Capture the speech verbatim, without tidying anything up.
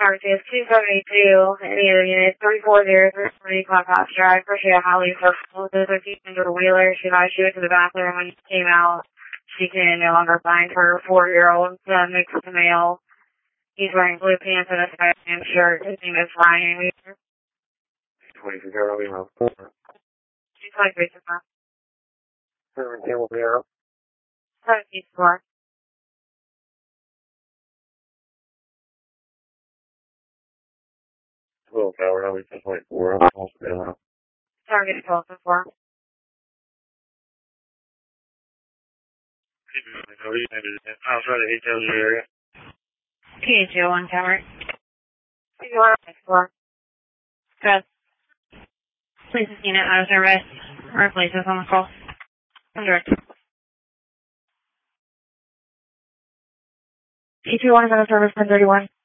Target is two seventy-two, Indiana Unit three four zero three forty Clubhouse Drive. Appreciate highly social. This is into a wheeler. She thought she went to the bathroom when she came out. She can no longer find her four-year-old son, mixed male. He's wearing blue pants and a Spider-Man shirt. His name is Ryan Weaver. twenty-three zero, Lima. She's like basic now. seventeen will be arrow. seventeen four. twelve tower, I'll be ten twenty-four. Target is twelve four. Outside the H L G area. P H O one tower. P H O one four. Good. Please unit out of service. Replace us on the call. Direct. P H O one is out of service, ten thirty-one.